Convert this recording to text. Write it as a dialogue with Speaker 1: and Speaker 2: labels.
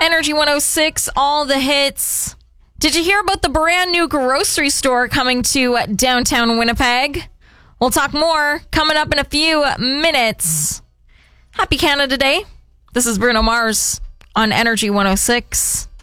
Speaker 1: Energy 106, all the hits. Did you hear about the brand new grocery store coming to downtown Winnipeg? We'll talk more coming up in a few minutes. Happy Canada Day. This is Bruno Mars on Energy 106.